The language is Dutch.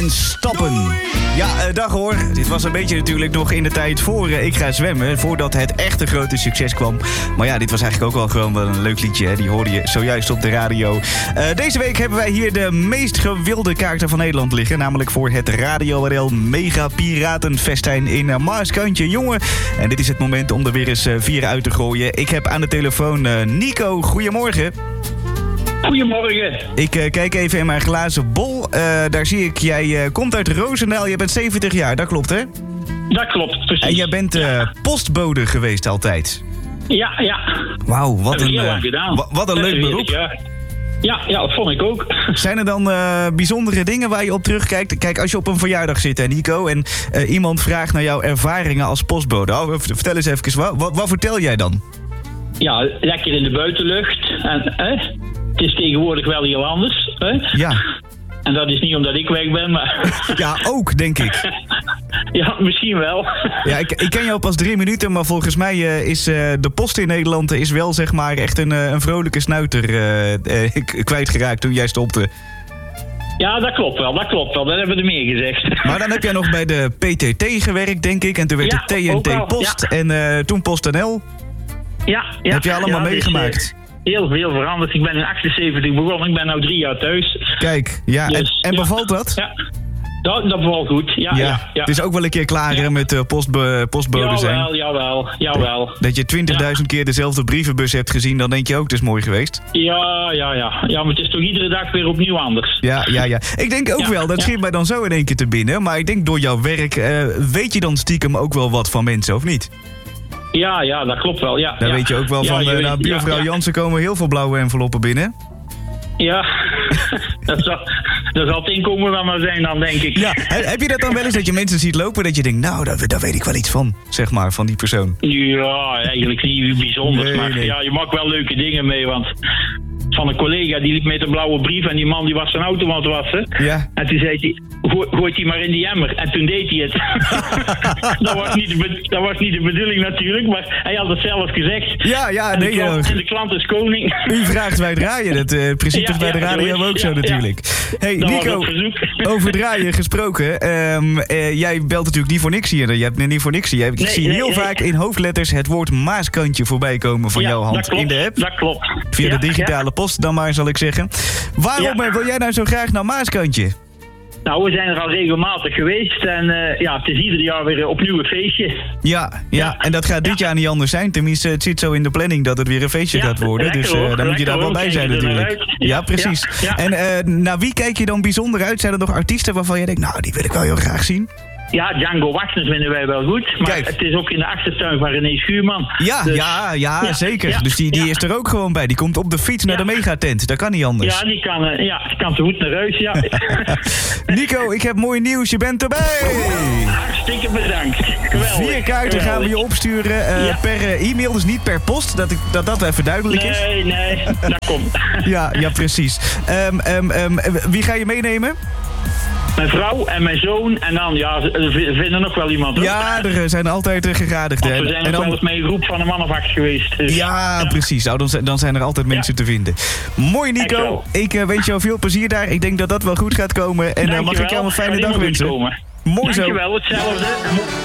en stappen. Ja, dag hoor. Dit was een beetje natuurlijk nog in de tijd voor Ik Ga Zwemmen. Voordat het echte grote succes kwam. Maar ja, dit was eigenlijk ook wel gewoon wel een leuk liedje. Hè? Die hoorde je zojuist op de radio. Deze week hebben wij hier de meest gewilde kaarten van Nederland liggen. Namelijk voor het Radio RL Mega Piratenfestijn in Maaskantje. Jongen, en dit is het moment om er weer eens 4 uit te gooien. Ik heb aan de telefoon Nico. Goedemorgen. Goedemorgen. Ik kijk even in mijn glazen bol. Daar zie ik, jij komt uit Roosendaal. Je bent 70 jaar, dat klopt hè? Dat klopt, precies. En jij bent postbode geweest altijd? Ja. Wauw, wat een leuk beroep. Ja, dat vond ik ook. Zijn er dan bijzondere dingen waar je op terugkijkt? Kijk, als je op een verjaardag zit, hè, Nico, en iemand vraagt naar jouw ervaringen als postbode. Oh, vertel eens even, wat vertel jij dan? Ja, lekker in de buitenlucht. En, het is tegenwoordig wel heel anders. Ja. En dat is niet omdat ik weg ben, maar... Ja, ook, denk ik. Ja, misschien wel. Ja, ik ken jou pas 3 minuten, maar volgens mij is de post in Nederland is wel zeg maar echt een vrolijke snuiter kwijtgeraakt toen jij stopte. Ja, dat klopt wel. Dat hebben we er meer gezegd. Maar dan heb jij nog bij de PTT gewerkt, denk ik. En toen werd het TNT Post en toen PostNL. Ja. Heb je allemaal meegemaakt? Heel veel veranderd. Ik ben in 78 begonnen. Ik ben nu 3 jaar thuis. Kijk, ja. Dus, en bevalt dat? Ja. Dat bevalt goed. Ja. Het is ook wel een keer klaar met postbode zijn. Jawel. Dat je 20.000 keer dezelfde brievenbus hebt gezien, dan denk je ook, het is mooi geweest. Ja. Ja, maar het is toch iedere dag weer opnieuw anders. Ja. Ik denk ook wel, dat schiet mij dan zo in één keer te binnen. Maar ik denk door jouw werk, weet je dan stiekem ook wel wat van mensen, of niet? Ja, dat klopt wel. Ja, weet je ook wel van, buurvrouw Jansen komen heel veel blauwe enveloppen binnen. Ja, dat zal het inkomen wel maar zijn dan, denk ik. Ja, heb je dat dan wel eens dat je mensen ziet lopen dat je denkt, nou, daar weet ik wel iets van, zeg maar, van die persoon? Ja, eigenlijk niet bijzonders, maar ja, je maakt wel leuke dingen mee, want... Van een collega, die liep met een blauwe brief en die man die was zijn auto aan het wassen. Ja. En toen zei hij, gooit die maar in die emmer. En toen deed hij het. dat was niet de bedoeling natuurlijk, maar hij had het zelf gezegd. Ja, en de klant is koning. U vraagt, wij draaien. Het principe is bij de radio ook zo natuurlijk. Hey Nico, over draaien gesproken. Jij belt natuurlijk niet voor niks hier. Je hebt niet voor niks hier. Ik zie heel vaak in hoofdletters het woord Maaskantje voorbij komen van jouw hand in de app. Dat klopt. Via de digitale post dan maar, zal ik zeggen. Waarom wil jij nou zo graag naar Maaskantje? Nou, we zijn er al regelmatig geweest en het is ieder jaar weer opnieuw een feestje. Ja, en dat gaat dit jaar niet anders zijn. Tenminste, het zit zo in de planning dat het weer een feestje gaat worden. Dus dan moet je daar wel bij zijn natuurlijk. Ja, precies. Ja. En naar wie kijk je dan bijzonder uit? Zijn er nog artiesten waarvan je denkt, nou, die wil ik wel heel graag zien? Ja, Django Wachters vinden wij wel goed. Maar kijk, het is ook in de achtertuin van René Schuurman. Ja, zeker. Ja, dus die is er ook gewoon bij. Die komt op de fiets naar de megatent. Dat kan niet anders. Ja, die kan zo goed naar huis, ja. Nico, ik heb mooi nieuws. Je bent erbij! Hartstikke bedankt. Geweldig. 4 kaarten gaan we je opsturen per e-mail. Dus niet per post. Dat even duidelijk is. Nee, dat komt. Ja, precies. Wie ga je meenemen? Mijn vrouw en mijn zoon en dan, we vinden nog wel iemand. Hoor. Ja, er zijn altijd gegadigden. Want we zijn ook wel eens met een groep van een man of 8 geweest. Dus. Ja, precies. Nou, dan zijn er altijd mensen te vinden. Mooi, Nico. Ik wens jou veel plezier daar. Ik denk dat dat wel goed gaat komen. En mag ik jou een fijne dag wensen. Mooi zo. Dankjewel, hetzelfde.